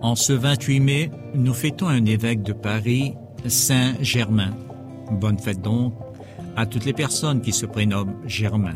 En ce 28 mai, nous fêtons un évêque de Paris, Saint Germain. Bonne fête donc à toutes les personnes qui se prénomment Germain.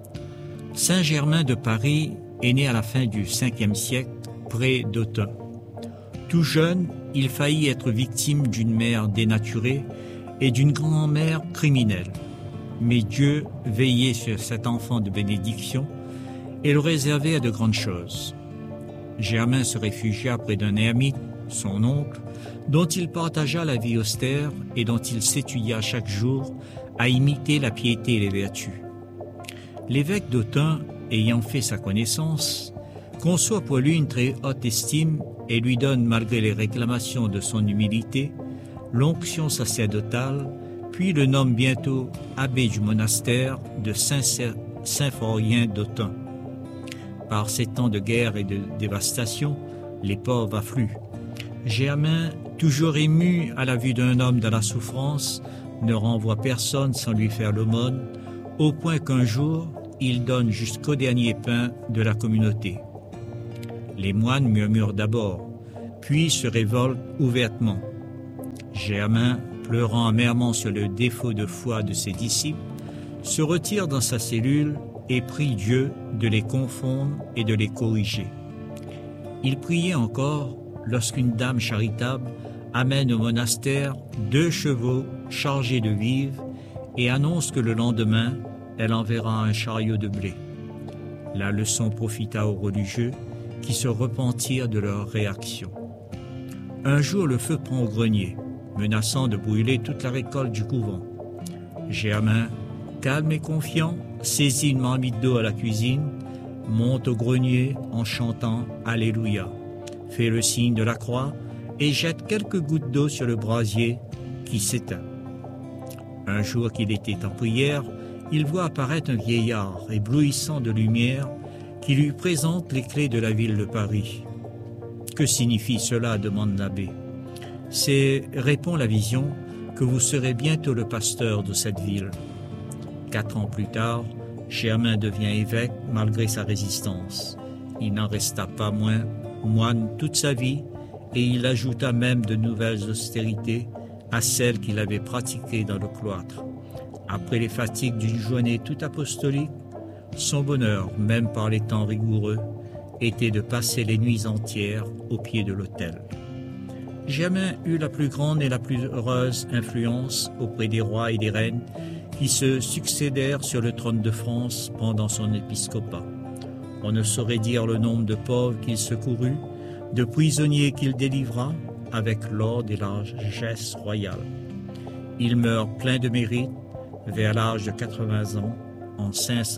Saint Germain de Paris est né à la fin du 5e siècle, près d'Autun. Tout jeune, il faillit être victime d'une mère dénaturée et d'une grand-mère criminelle. Mais Dieu veillait sur cet enfant de bénédiction et le réservait à de grandes choses. Germain se réfugia près d'un ermite, son oncle, dont il partagea la vie austère et dont il s'étudia chaque jour à imiter la piété et les vertus. L'évêque d'Autun, ayant fait sa connaissance, conçoit pour lui une très haute estime et lui donne, malgré les réclamations de son humilité, l'onction sacerdotale, puis le nomme bientôt abbé du monastère de Saint-Symphorien d'Autun. Par ces temps de guerre et de dévastation, les pauvres affluent. Germain, toujours ému à la vue d'un homme dans la souffrance, ne renvoie personne sans lui faire l'aumône, au point qu'un jour, il donne jusqu'au dernier pain de la communauté. Les moines murmurent d'abord, puis se révoltent ouvertement. Germain, pleurant amèrement sur le défaut de foi de ses disciples, se retire dans sa cellule et prie Dieu de les confondre et de les corriger. Il priait encore lorsqu'une dame charitable amène au monastère 2 chevaux chargés de vivres et annonce que le lendemain, elle enverra un chariot de blé. La leçon profita aux religieux qui se repentirent de leur réaction. Un jour, le feu prend au grenier, menaçant de brûler toute la récolte du couvent. Germain, calme et confiant, saisit une marmite d'eau à la cuisine, monte au grenier en chantant « Alléluia », fait le signe de la croix et jette quelques gouttes d'eau sur le brasier qui s'éteint. Un jour qu'il était en prière, il voit apparaître un vieillard éblouissant de lumière qui lui présente les clés de la ville de Paris. « Que signifie cela ?» demande l'abbé. « C'est, répond la vision, que vous serez bientôt le pasteur de cette ville. » 4 ans plus tard, Germain devient évêque malgré sa résistance. Il n'en resta pas moins moine toute sa vie et il ajouta même de nouvelles austérités à celles qu'il avait pratiquées dans le cloître. Après les fatigues d'une journée toute apostolique, son bonheur, même par les temps rigoureux, était de passer les nuits entières au pied de l'autel. Germain eut la plus grande et la plus heureuse influence auprès des rois et des reines qui se succédèrent sur le trône de France pendant son épiscopat. On ne saurait dire le nombre de pauvres qu'il secourut, de prisonniers qu'il délivra, avec l'ordre et la largesse royale. Il meurt plein de mérite, vers l'âge de 80 ans, en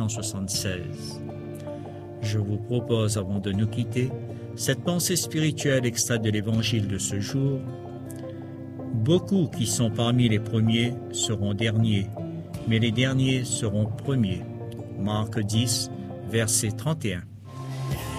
576. Je vous propose, avant de nous quitter, cette pensée spirituelle extraite de l'Évangile de ce jour. Beaucoup qui sont parmi les premiers seront derniers, mais les derniers seront premiers. Marc 10, verset 31.